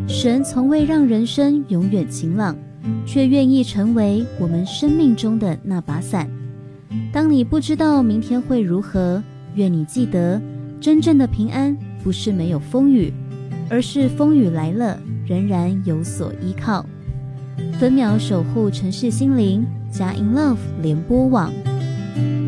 神从未让人生永远晴朗，却愿意成为我们生命中的那把伞。当你不知道明天会如何，愿你记得，真正的平安不是没有风雨，而是风雨来了，仍然有所依靠。分秒守护城市心灵，佳音 Love 联播网。